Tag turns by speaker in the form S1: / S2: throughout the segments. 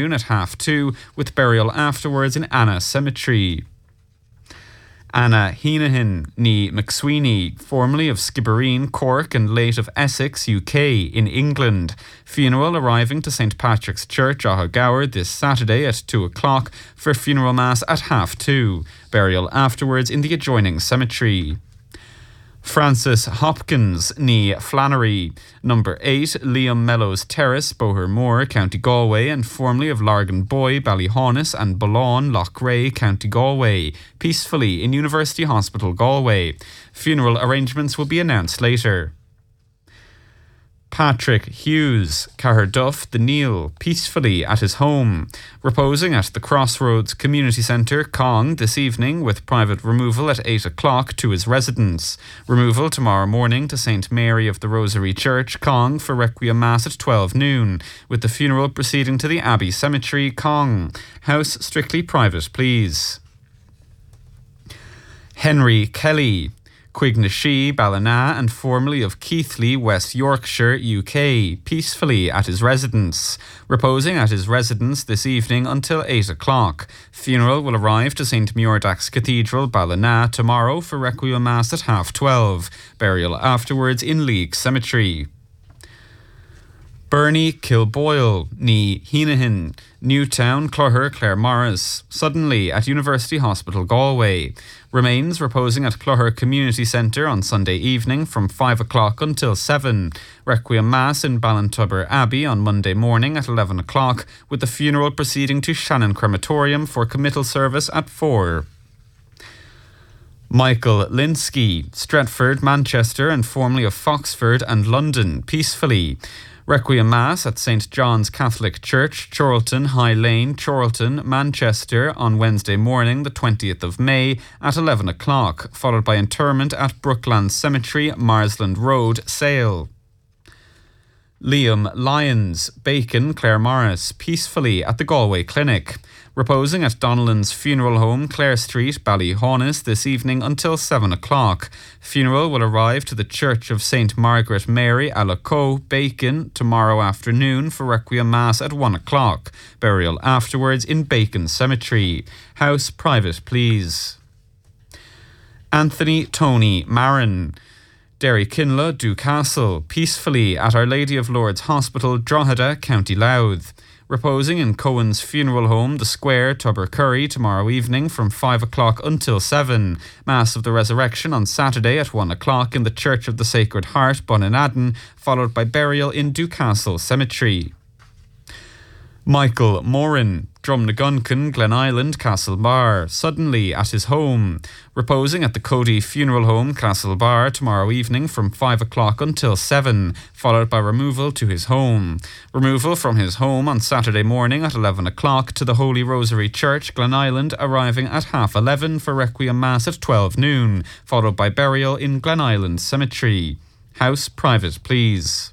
S1: afternoon at 2:30, with burial afterwards in Anna Cemetery. Anna Heenahan ní McSweeney, formerly of Skibbereen, Cork, and late of Essex, UK, in England. Funeral arriving to St Patrick's Church, Ahagower, this Saturday at 2:00 for funeral mass at 2:30. Burial afterwards in the adjoining cemetery. Francis Hopkins ní Flannery, number 8, Liam Mellows Terrace, Bohermore, County Galway, and formerly of Largan Boy, Ballyhaunis, and Ballaugh, Loughrea, County Galway, peacefully in University Hospital, Galway. Funeral arrangements will be announced later. Patrick Hughes, Caherduff, the Neil, peacefully at his home, reposing at the Crossroads Community Centre, Cong, this evening, with private removal at 8:00 to his residence. Removal tomorrow morning to St Mary of the Rosary Church, Cong, for Requiem Mass at 12 noon, with the funeral proceeding to the Abbey Cemetery, Cong. House strictly private, please. Henry Kelly, Quignashi, Ballina, and formerly of Keighley, West Yorkshire, UK, peacefully at his residence. Reposing at his residence this evening until 8:00. Funeral will arrive to St Muirdax Cathedral, Ballina, tomorrow for Requiem Mass at 12:30. Burial afterwards in League Cemetery. Bernie Kilboyle ní Heenahan, Newtown, Clogher, Claremorris, suddenly at University Hospital, Galway. Remains reposing at Clogher Community Centre on Sunday evening from 5:00 until 7. Requiem Mass in Ballintubber Abbey on Monday morning at 11:00, with the funeral proceeding to Shannon Crematorium for committal service at 4. Michael Linsky, Stretford, Manchester, and formerly of Foxford and London, peacefully. Requiem Mass at St John's Catholic Church, Chorlton, High Lane, Chorlton, Manchester, on Wednesday morning, the 20th of May, at 11:00, followed by interment at Brookland Cemetery, Marsland Road, Sale. Liam Lyons, Bacon, Claremorris, peacefully at the Galway Clinic. Reposing at Donnellan's Funeral Home, Clare Street, Ballyhaunis, this evening until 7:00. Funeral will arrive to the Church of St Margaret Mary, Allaco, Bacon, tomorrow afternoon for Requiem Mass at 1:00. Burial afterwards in Bacon Cemetery. House private, please. Anthony Tony Marin, Derry Kinlough, Dewcastle, peacefully at Our Lady of Lourdes Hospital, Drogheda, County Louth. Reposing in Cohen's Funeral Home, The Square, Tubbercurry, tomorrow evening from 5:00 until 7. Mass of the Resurrection on Saturday at 1:00 in the Church of the Sacred Heart, Bunninadden, followed by burial in Dewcastle Cemetery. Michael Moran, Drumnaguncan, Glen Island, Castlebar, suddenly at his home. Reposing at the Cody Funeral Home, Castlebar, tomorrow evening from 5:00 until 7, followed by removal to his home. Removal from his home on Saturday morning at 11:00 to the Holy Rosary Church, Glen Island, arriving at 11:30 for Requiem Mass at 12 noon, followed by burial in Glen Island Cemetery. House private, please.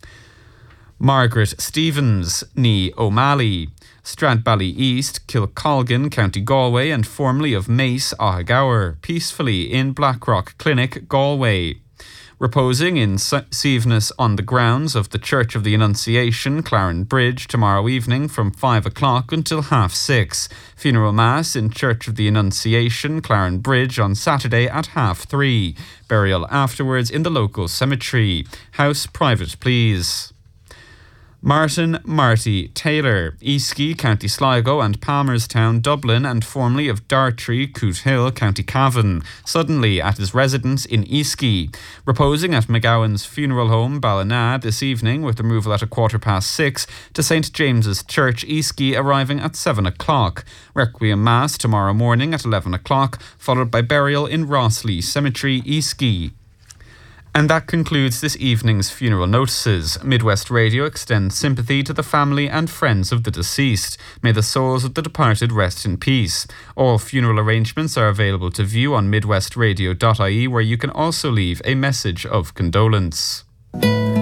S1: Margaret Stevens ní O'Malley, Stradbally East, Kilcolgan, County Galway, and formerly of Mace, Ahagower, peacefully in Blackrock Clinic, Galway. Reposing in Seaveness on the grounds of the Church of the Annunciation, Claren Bridge, tomorrow evening from 5:00 until 6:30. Funeral Mass in Church of the Annunciation, Claren Bridge, on Saturday at 3:30. Burial afterwards in the local cemetery. House private, please. Martin Marty Taylor, Easky, County Sligo, and Palmerstown, Dublin, and formerly of Dartry, Cootehill, County Cavan, suddenly at his residence in Easky. Reposing at McGowan's Funeral Home, Ballina, this evening, with removal at 6:15 to St James's Church, Easky, arriving at 7:00. Requiem Mass tomorrow morning at 11:00, followed by burial in Rossley Cemetery, Easky. And that concludes this evening's funeral notices. Midwest Radio extends sympathy to the family and friends of the deceased. May the souls of the departed rest in peace. All funeral arrangements are available to view on midwestradio.ie, where you can also leave a message of condolence.